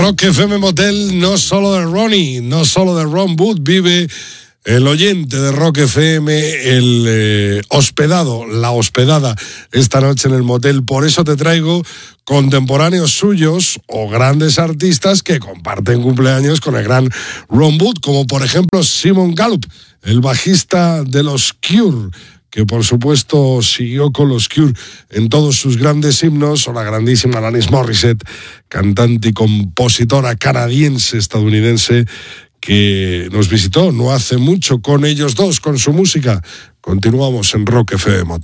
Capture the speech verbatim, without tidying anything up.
Rock F M Motel, no solo de Ronnie, no solo de Ron Wood, vive el oyente de Rock F M, el eh, hospedado, la hospedada esta noche en el motel. Por eso te traigo contemporáneos suyos o grandes artistas que comparten cumpleaños con el gran Ron Wood, como por ejemplo Simon Gallup, el bajista de los Cure, que por supuesto siguió con los Cure en todos sus grandes himnos, o la grandísima Alanis Morissette, cantante y compositora canadiense-estadounidense, que nos visitó no hace mucho con ellos dos, con su música. Continuamos en Rock F M Motel.